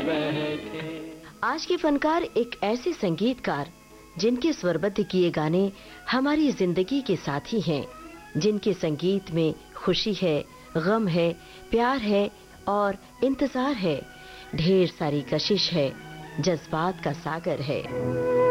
बैठे। आज के फनकार एक ऐसे संगीतकार जिनके स्वरबद्ध किए गाने हमारी जिंदगी के साथी हैं, जिनके संगीत में खुशी है, गम है, प्यार है और इंतजार है, ढेर सारी कशिश है, जज्बात का सागर है।